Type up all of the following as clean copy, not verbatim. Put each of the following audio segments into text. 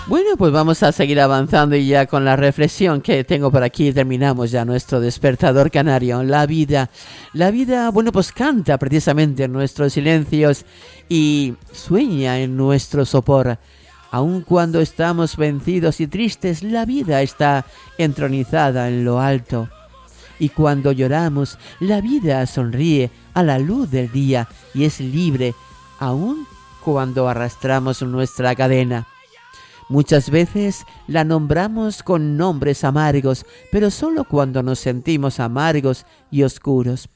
Bueno, pues vamos a seguir avanzando y ya con la reflexión que tengo por aquí terminamos ya nuestro despertador canario. La vida, bueno, pues canta precisamente en nuestros silencios y sueña en nuestro sopor. Aun cuando estamos vencidos y tristes, la vida está entronizada en lo alto. Y cuando lloramos, la vida sonríe a la luz del día y es libre, aun cuando arrastramos nuestra cadena. Muchas veces la nombramos con nombres amargos, pero solo cuando nos sentimos amargos y oscuros.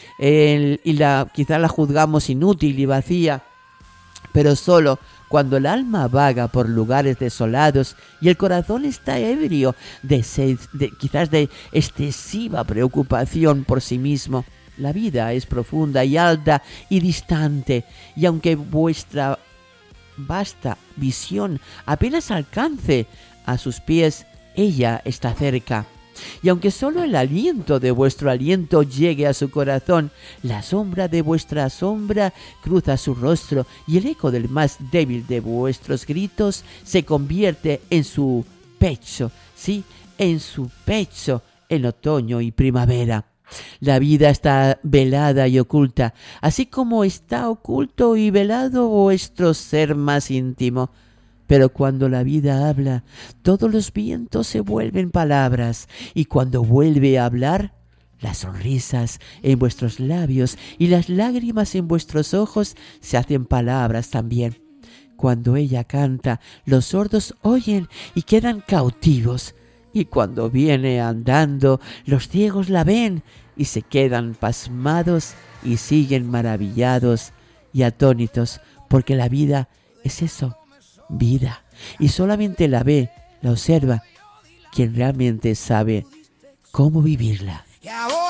Quizá la juzgamos inútil y vacía, pero solo cuando el alma vaga por lugares desolados y el corazón está ebrio quizás de excesiva preocupación por sí mismo. La vida es profunda y alta y distante, y aunque vuestra vasta visión apenas alcance a sus pies, ella está cerca. Y aunque solo el aliento de vuestro aliento llegue a su corazón, la sombra de vuestra sombra cruza su rostro y el eco del más débil de vuestros gritos se convierte en su pecho, sí, en su pecho en otoño y primavera. La vida está velada y oculta, así como está oculto y velado vuestro ser más íntimo. Pero cuando la vida habla, todos los vientos se vuelven palabras, y cuando vuelve a hablar, las sonrisas en vuestros labios y las lágrimas en vuestros ojos se hacen palabras también. Cuando ella canta, los sordos oyen y quedan cautivos. Y cuando viene andando, los ciegos la ven y se quedan pasmados y siguen maravillados y atónitos, porque la vida es eso, vida. Y solamente la ve, la observa, quien realmente sabe cómo vivirla.